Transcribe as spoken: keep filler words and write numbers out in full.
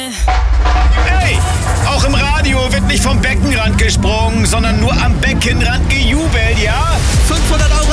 Hey, auch im Radio wird nicht vom Beckenrand gesprungen, sondern nur am Beckenrand gejubelt, ja? fünfhundert Euro